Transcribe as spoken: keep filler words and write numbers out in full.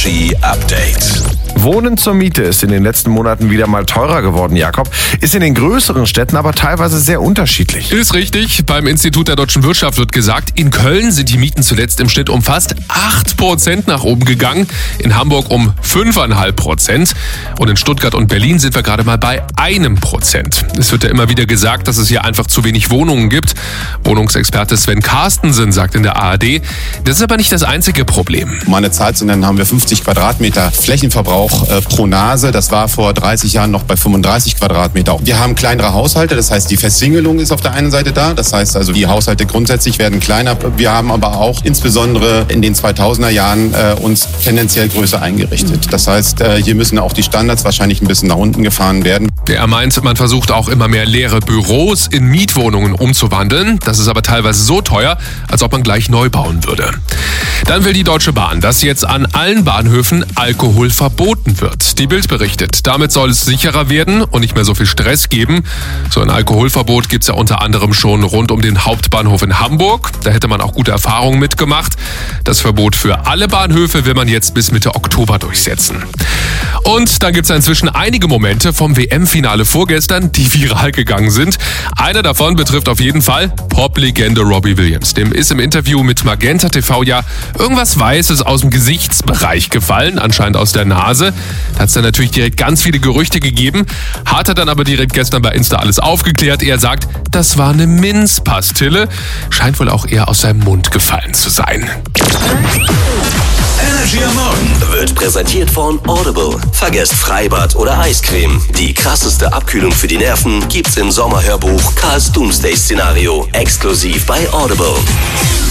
Energy Update. Wohnen zur Miete ist in den letzten Monaten wieder mal teurer geworden, Jakob. Ist in den größeren Städten aber teilweise sehr unterschiedlich. Ist richtig. Beim Institut der deutschen Wirtschaft wird gesagt, in Köln sind die Mieten zuletzt im Schnitt um fast acht Prozent nach oben gegangen, in Hamburg um fünf Komma fünf Prozent und in Stuttgart und Berlin sind wir gerade mal bei einem Prozent. Es wird ja immer wieder gesagt, dass es hier einfach zu wenig Wohnungen gibt. Wohnungsexperte Sven Carstensen sagt in der A R D, das ist aber nicht das einzige Problem. Um eine Zahl zu nennen, haben wir fünfzig Quadratmeter Flächenverbrauch äh, pro Nase. Das war vor dreißig Jahren noch bei fünfunddreißig Quadratmeter. Wir haben kleinere Haushalte, das heißt die Versingelung ist auf der einen Seite da. Das heißt also die Haushalte grundsätzlich werden kleiner. Wir haben aber auch insbesondere in den zweitausender Jahren äh, uns tendenziell größer eingerichtet. Das heißt, äh, hier müssen auch die Standards wahrscheinlich ein bisschen nach unten gefahren werden. Er meint, man versucht auch immer mehr leere Büros in Mietwohnungen umzuwandeln. Das ist aber teilweise so teuer, als ob man gleich neu bauen würde. Dann will die Deutsche Bahn, dass jetzt an allen Bahnhöfen Alkohol verboten wird. Die Bild berichtet, damit soll es sicherer werden und nicht mehr so viel Stress geben. So ein Alkoholverbot gibt es ja unter anderem schon rund um den Hauptbahnhof in Hamburg. Da hätte man auch gute Erfahrungen mitgemacht. Das Verbot für alle Bahnhöfe will man jetzt bis Mitte Oktober durchsetzen. Und dann gibt es inzwischen einige Momente vom W M-Finale vorgestern, die viral gegangen sind. Einer davon betrifft auf jeden Fall Pop-Legende Robbie Williams. Dem ist im Interview mit Magenta T V ja irgendwas Weißes aus dem Gesichtsbereich gefallen, anscheinend aus der Nase. Da hat es dann natürlich direkt ganz viele Gerüchte gegeben. Hat er dann aber direkt gestern bei Insta alles aufgeklärt. Er sagt, das war eine Minzpastille. Scheint wohl auch eher aus seinem Mund gefallen zu sein. Energy am Morgen wird präsentiert von Audible. Vergesst Freibad oder Eiscreme. Die krasseste Abkühlung für die Nerven gibt's im Sommerhörbuch Karls Doomsday-Szenario. Exklusiv bei Audible.